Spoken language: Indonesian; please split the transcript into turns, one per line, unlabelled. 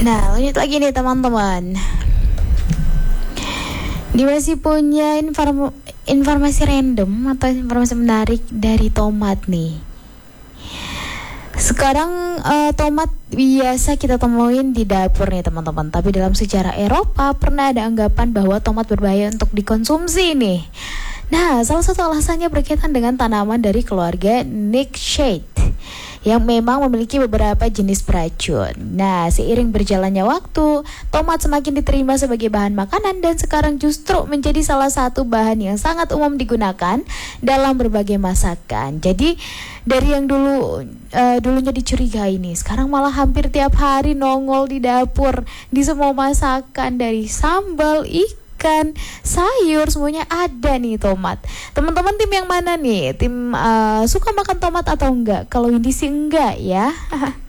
Nah, lanjut lagi nih teman-teman. Dia masih punya informasi random atau informasi menarik dari tomat nih. Sekarang tomat biasa kita temuin di dapur nih teman-teman. Tapi dalam sejarah Eropa pernah ada anggapan bahwa tomat berbahaya untuk dikonsumsi nih. Nah, salah satu alasannya berkaitan dengan tanaman dari keluarga nightshade yang memang memiliki beberapa jenis beracun. Nah, seiring berjalannya waktu, tomat semakin diterima sebagai bahan makanan dan sekarang justru menjadi salah satu bahan yang sangat umum digunakan dalam berbagai masakan. Jadi, dari yang dulunya dicurigai nih, sekarang malah hampir tiap hari nongol di dapur, di semua masakan, dari sambal, ikan, sayur, semuanya ada nih tomat. Teman-teman tim yang mana nih? Tim suka makan tomat atau enggak? Kalau ini sih enggak ya.